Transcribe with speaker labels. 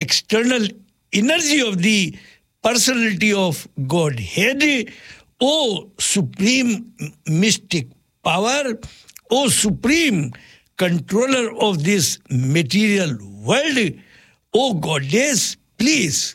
Speaker 1: external energy of the personality of Godhead, O supreme mystic power, O supreme controller of this material world, O goddess, please